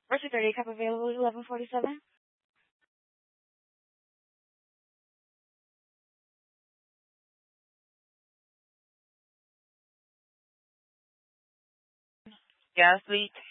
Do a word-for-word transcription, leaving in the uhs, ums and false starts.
Versa thirty cup available at eleven forty-seven. Yes, sweet.